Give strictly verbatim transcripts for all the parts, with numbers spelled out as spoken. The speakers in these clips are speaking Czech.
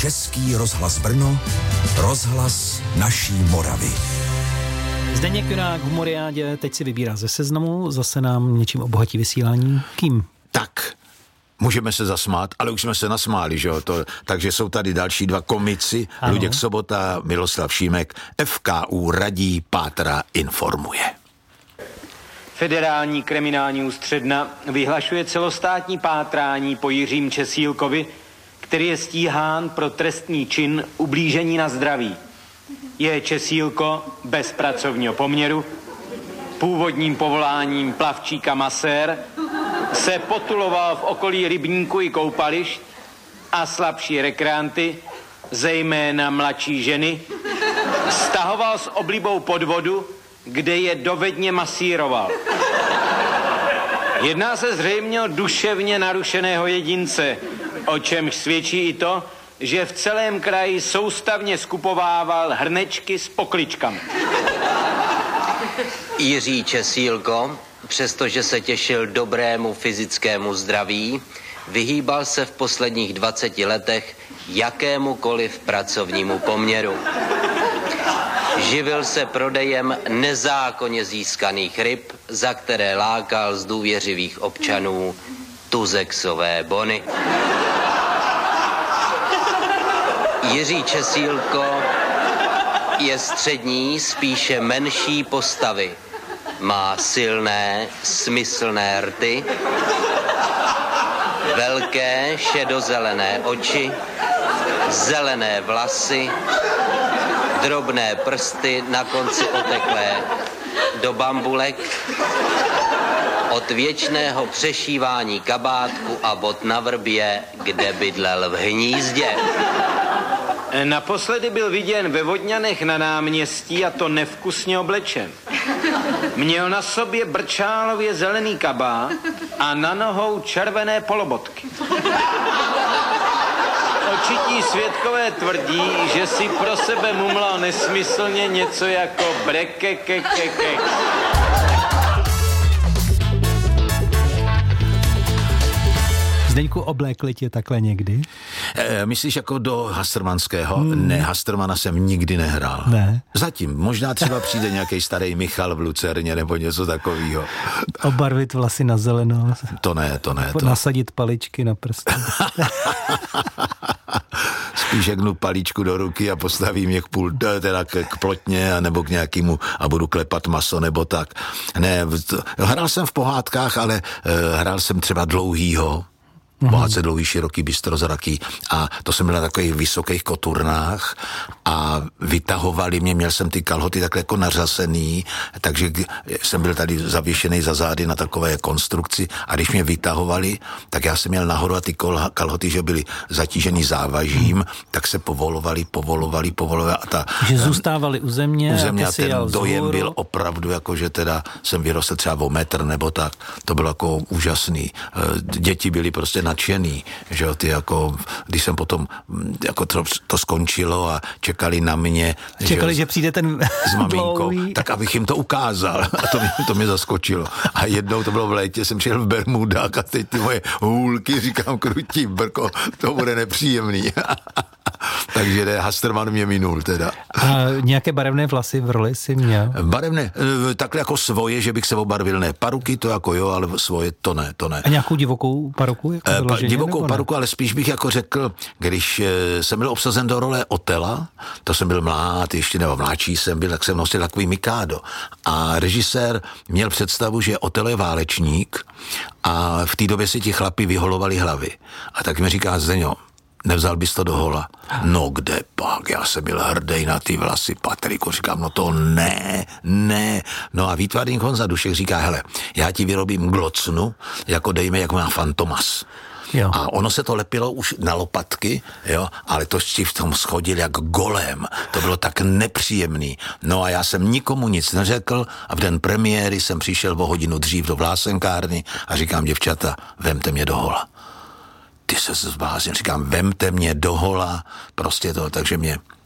Český rozhlas Brno, rozhlas naší Moravy. Zdeněk Junák v Humoriádě teď si vybírá ze seznamu, zase nám něčím obohatí vysílání. Kým? Tak, můžeme se zasmát, ale už jsme se nasmáli, že jo? To, takže jsou tady další dva komici, ano. Luděk Sobota, Miloslav Šimek, F K U radí, pátrá, informuje. Federální kriminální ústředna vyhlašuje celostátní pátrání po Jiřím Česílkovi, který je stíhán pro trestný čin ublížení na zdraví. Je Česílko bez pracovního poměru, původním povoláním plavčíka masér, se potuloval v okolí rybníku i koupališť a slabší rekreanty, zejména mladší ženy, stahoval s oblibou pod vodu, kde je dovedně masíroval. Jedná se zřejmě o duševně narušeného jedince, o čemž svědčí i to, že v celém kraji soustavně skupovával hrnečky s pokličkami. Jiří Česílko, přestože se těšil dobrému fyzickému zdraví, vyhýbal se v posledních dvaceti letech jakémukoliv pracovnímu poměru. Živil se prodejem nezákonně získaných ryb, za které lákal z důvěřivých občanů tuzexové bony. Jiří Česílko je střední, spíše menší postavy. Má silné, smyslné rty, velké šedozelené oči, zelené vlasy, drobné prsty na konci oteklé do bambulek, od věčného přešívání kabátku a bot na vrbě, kde bydlel v hnízdě. Naposledy byl viděn ve Vodňanech na náměstí, a to nevkusně oblečen. Měl na sobě brčálově zelený kabát a na nohou červené polobotky. Očití svědkové tvrdí, že si pro sebe mumlal nesmyslně něco jako brekekekekek. Zdeňku, oblékli tě takhle někdy? E, myslíš jako do Hastrmanského? Hmm. Ne, Hastrmana jsem nikdy nehrál. Ne. Zatím. Možná třeba přijde nějaký starý Michal v Lucerně nebo něco takového. Obarvit vlasy na zeleno. To ne, to ne. To. Nasadit paličky na prsty. Spíš jeknu palíčku do ruky a postavím je k půl, teda k, k plotně nebo k nějakému a budu klepat maso nebo tak. Ne, to, hrál jsem v pohádkách, ale uh, hrál jsem třeba Dlouhýho. Pohádce Dlouhý, široký, bystrozraký, a to jsem byl na takových vysokých koturnách a vytahovali mě, měl jsem ty kalhoty takhle jako nařasený, takže jsem byl tady zavěšený za zády na takové konstrukci a když mě vytahovali, tak já jsem měl nahoru a ty kalhoty, že byly zatížený závažím, hmm. tak se povolovali, povolovali, povolovali a ta... Že zůstávali u země, u země a, a ten dojem byl opravdu jako, že teda jsem vyrostl třeba o metr nebo tak, to bylo jako úžasný. Děti byly prostě nadšený, že ty jako, když jsem potom jako to, to skončilo a čekali na mě. Čekali, že, že přijde ten s maminkou, dlouhý. Tak abych jim to ukázal. A to mě, to mě zaskočilo. A jednou to bylo v létě, jsem přijel v Bermudách a teď ty moje hůlky, říkám, krutí brko, to bude nepříjemný. Takže ne, Hastrman mě minul teda. A nějaké barevné vlasy v roli si měl? Barevné, takhle jako svoje, že bych se obarvil, ne. Paruky to jako jo, ale svoje to ne, to ne. A nějakou divokou paruku? Jako e, pa, ženě, divokou paruku, ale spíš bych jako řekl, když e, jsem byl obsazen do role Otela, to jsem byl mlád, ještě nebo mladší jsem byl, tak jsem nosil takový mikádo. A režisér měl představu, že Otelo je válečník a v té době si ti chlapi vyholovali hlavy. A tak mi říká Zdeňo, nevzal bys to do hola? No kde pak, já jsem byl hrdý na ty vlasy, Patriku, říkám, no to ne, ne. No a výtvarník Honza Dušek říká, hele, já ti vyrobím glocnu, jako dejme, jak má Fantomas. Jo. A ono se to lepilo už na lopatky, jo, ale to si v tom schodil jak golem. To bylo tak nepříjemný. No a já jsem nikomu nic neřekl a v den premiéry jsem přišel o hodinu dřív do vlásenkárny a říkám, děvčata, vemte mě do hola. Ty se zbláznil, říkám, vemte mě do hola, prostě to, takže mě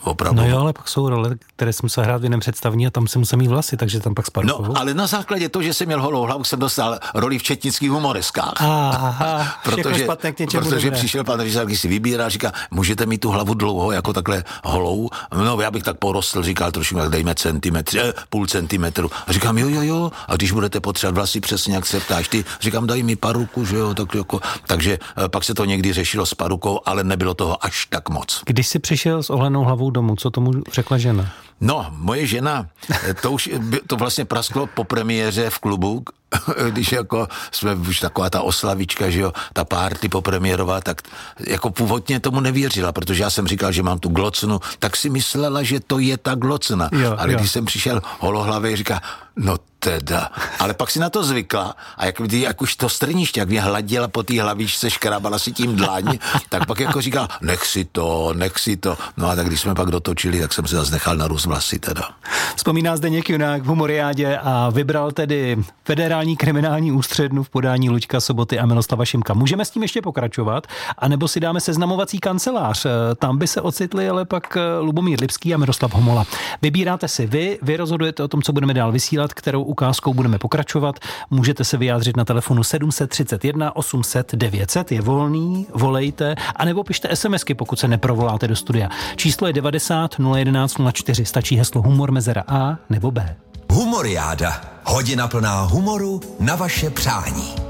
opravdu. No jo, ale pak jsou role, které jsem musel hrát v jiném představení a tam se musel mít vlasy, takže tam pak spadl. No, ale na základě toho, že jsem měl holou hlavu, jsem dostal roli v četnických humoreskách. Aha, protože protože přišel pan režisér, když si vybírá, říká, můžete mít tu hlavu dlouho, jako takhle holou. No, já bych tak porostl, říkal trošku, tak dejme centimetr, eh, půl centimetru. A říkám, jo, jo, jo, a když budete potřebovat vlasy přesně, jak se ptáš ty, říkám, daj mi paruku, že jo, tak jako, takže eh, pak se to někdy řešilo s parukou, ale nebylo toho až tak moc. Když jsi přišel s oholenou hlavou domů, co tomu řekla žena? No, moje žena, to už to vlastně prasklo po premiéře v klubu, když jako jsme už taková ta oslavička, že jo, ta party popremiérová, tak jako původně tomu nevěřila, protože já jsem říkal, že mám tu glocnu, tak si myslela, že to je ta glocna. Jo, ale jo. Když jsem přišel holohlavě, říká, no teda, ale pak si na to zvykla a jak, jak už to strniště, jak mě hladila po té hlavičce, škrábala si tím dlaň, tak pak jako říkal, nech si to, nech si to. No a tak když jsme pak dotočili, tak jsem se zase nechal narůst vlasy teda. Vzpomíná Zdeněk Junák v Humoriádě a vybral tedy Federální kriminální ústřednu v podání Luďka Soboty a Miloslava Šimka. Můžeme s tím ještě pokračovat, anebo si dáme seznamovací kancelář. Tam by se ocitli ale pak Lubomír Lipský a Miroslav Homola. Vybíráte si vy, vy rozhodujete o tom, co budeme dál vysílat, kterou ukázkou budeme pokračovat. Můžete se vyjádřit na telefonu sedm tři jedna osm set devět set, je volný, volejte, anebo pište SMSky, pokud se neprovoláte do studia. Číslo je devadesát nula jedenáct nula čtyři, stačí heslo humor mezera A nebo B. Humoriáda. Hodina plná humoru na vaše přání.